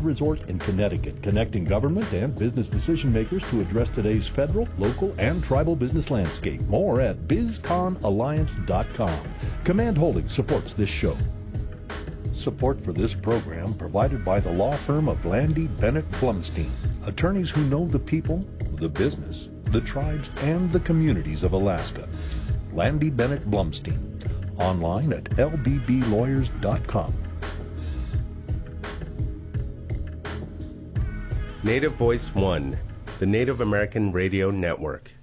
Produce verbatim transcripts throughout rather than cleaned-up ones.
resort in Connecticut, connecting government and business decision makers to address today's federal, local, and tribal business landscape. More at biz con alliance dot com. Command Holdings supports this show. Support for this program provided by the law firm of Landy Bennett Blumstein, attorneys who know the people, the business, the tribes, and the communities of Alaska. Landy Bennett Blumstein, online at l b b lawyers dot com. Native Voice One, the Native American Radio Network.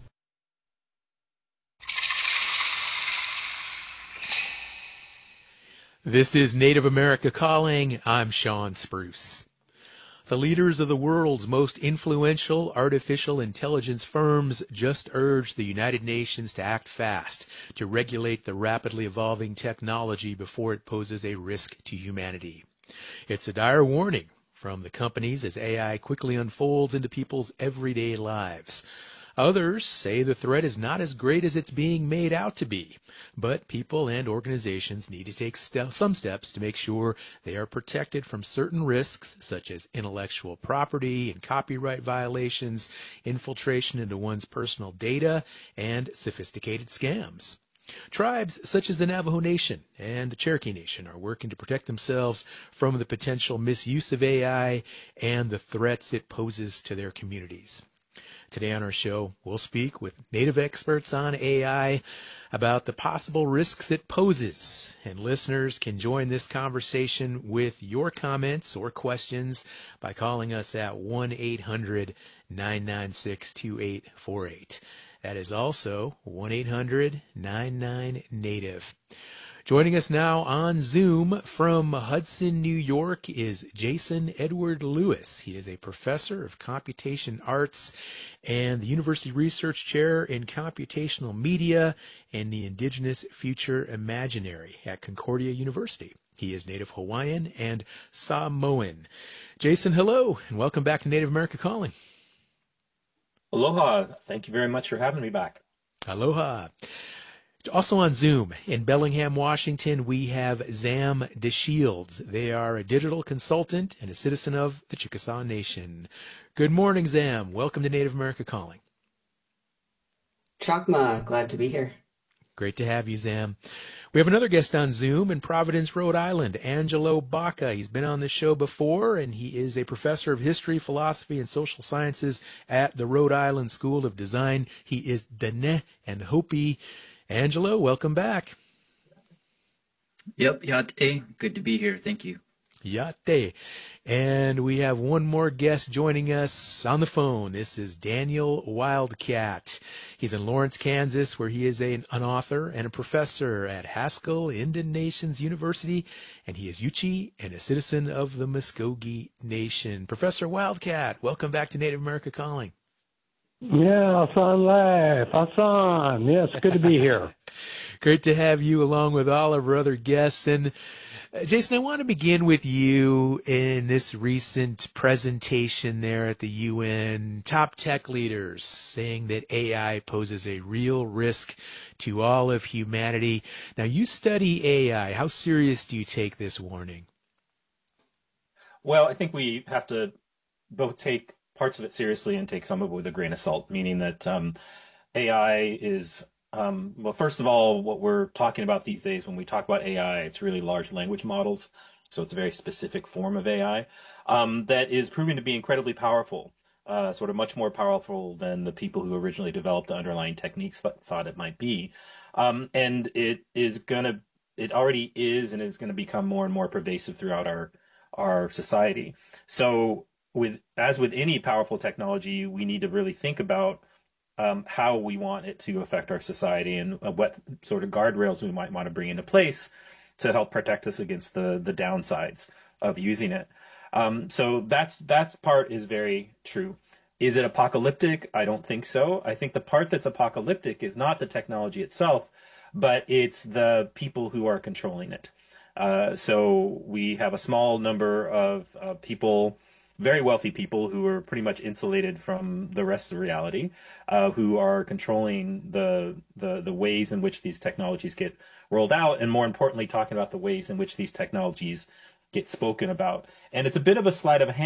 This is Native America Calling. I'm Sean Spruce. The leaders of the world's most influential artificial intelligence firms just urged the United Nations to act fast to regulate the rapidly evolving technology before it poses a risk to humanity. It's a dire warning from the companies as A I quickly unfolds into people's everyday lives. Others say the threat is not as great as it's being made out to be, but people and organizations need to take st- some steps to make sure they are protected from certain risks, such as intellectual property and copyright violations, infiltration into one's personal data, and sophisticated scams. Tribes such as the Navajo Nation and the Cherokee Nation are working to protect themselves from the potential misuse of A I and the threats it poses to their communities. Today on our show, we'll speak with Native experts on A I about the possible risks it poses. And listeners can join this conversation with your comments or questions by calling us at one eight hundred nine nine six two eight four eight. That is also one eight hundred nine nine native. Joining us now on Zoom from Hudson, New York is Jason Edward Lewis. He is a professor of computation arts and the University Research Chair in Computational Media and the Indigenous Future Imaginary at Concordia University. He is Native Hawaiian and Samoan. Jason, hello, and welcome back to Native America Calling. Aloha. Thank you very much for having me back. Aloha. Also on Zoom in Bellingham, Washington, we have Zam DeShields. They are a digital consultant and a citizen of the Chickasaw Nation. Good morning, Zam. Welcome to Native America Calling. Chakma, glad to be here. Great to have you, Zam. We have another guest on Zoom in Providence, Rhode Island, Angelo Baca. He's been on the show before, and he is a professor of history, philosophy, and social sciences at the Rhode Island School of Design. He is Dene and Hopi. Angelo, welcome back. Yep, Yate. Good to be here. Thank you. Yate. And we have one more guest joining us on the phone. This is Daniel Wildcat. He's in Lawrence, Kansas, where he is a, an author and a professor at Haskell Indian Nations University, and he is Yuchi and a citizen of the Muskogee Nation. Professor Wildcat, welcome back to Native America Calling. Yeah, Hassan Life. Hassan. Yes, good to be here. Great to have you along with all of our other guests. And uh, Jason, I want to begin with you in this recent presentation there at the U N. Top tech leaders saying that A I poses a real risk to all of humanity. Now, you study A I. How serious do you take this warning? Well, I think we have to both take parts of it seriously and take some of it with a grain of salt, meaning that um, A I is, um, well, first of all, what we're talking about these days when we talk about A I, it's really large language models. So it's a very specific form of A I um, that is proving to be incredibly powerful, uh, sort of much more powerful than the people who originally developed the underlying techniques th- thought it might be. Um, and it is going to, it already is and is going to become more and more pervasive throughout our, our society. So With as with any powerful technology, we need to really think about um, how we want it to affect our society and uh, what sort of guardrails we might want to bring into place to help protect us against the the downsides of using it. Um, so that's that's part is very true. Is it apocalyptic? I don't think so. I think the part that's apocalyptic is not the technology itself, but it's the people who are controlling it. Uh, so we have a small number of uh, people, very wealthy people who are pretty much insulated from the rest of reality, uh, who are controlling the, the the ways in which these technologies get rolled out, and more importantly, talking about the ways in which these technologies get spoken about. And it's a bit of a sleight of hand.